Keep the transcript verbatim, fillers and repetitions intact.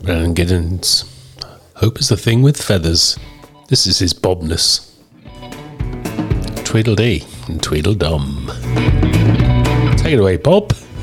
Brown Giddens. Hope is the thing with feathers. This is his Bobness. Tweedledee and Tweedledum. Take it away, Bob.